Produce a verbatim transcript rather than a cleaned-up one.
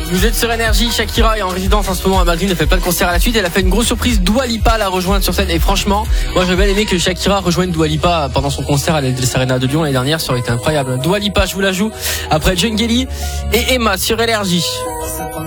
Vous êtes sur Énergie. Shakira est en résidence en ce moment à Madrid, elle fait plein de concerts à la suite. Elle a fait une grosse surprise, Dua Lipa l'a rejoindre sur scène. Et franchement, moi j'aurais bien aimé que Shakira rejoigne Dua Lipa pendant son concert à l'Eldes Arena de Lyon l'année dernière, ça aurait été incroyable. Dua Lipa, je vous la joue après Jungeli et Emma sur Énergie.